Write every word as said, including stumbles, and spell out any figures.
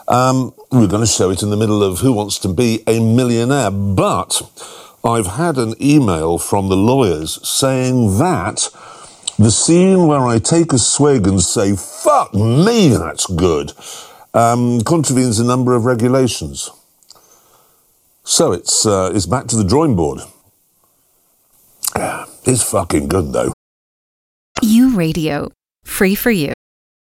Um, we're going to show it in the middle of Who Wants to Be a Millionaire, but I've had an email from the lawyers saying that the scene where I take a swig and say, fuck me, that's good, um, contravenes a number of regulations. So it's, uh, it's back to the drawing board. It's fucking good, though. You Radio. Free for you.